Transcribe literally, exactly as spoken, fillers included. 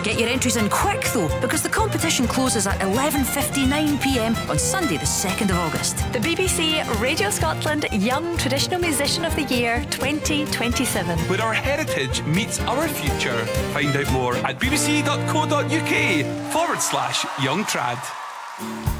Get your entries in quick though, because the competition closes at eleven fifty-nine p m on Sunday the second of August. The B B C Radio Scotland Young Traditional Musician of the Year twenty twenty-seven. Where our heritage meets our future. Find out more at bbc.co.uk forward slash young trad.